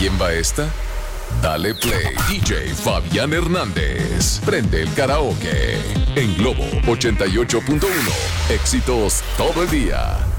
quién va esta? Dale play, DJ Fabián Hernández. Prende el karaoke en Globo 88.1. Éxitos todo el día.